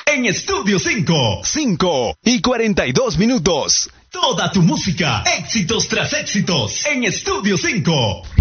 en Estudio 5. 5:42. Toda tu música, éxitos tras éxitos, en Estudio 5.